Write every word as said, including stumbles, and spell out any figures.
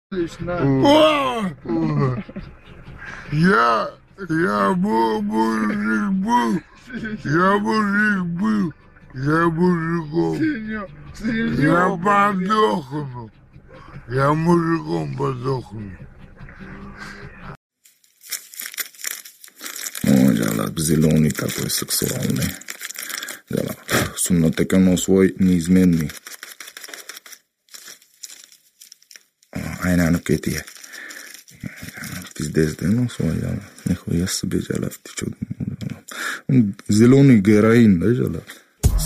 О! Я, я был мужик был, я мужик был, я мужиком, я подохну, я мужиком подохну. О, жалоб, зеленый такой сексуальный. Жалоб, суннатекан свой неизменный. Айна кетия. Пиздец, да, ну, свой, жалоб. Нихуя себе, жалоб, ты чё? Зеленый героин, да, жалоб.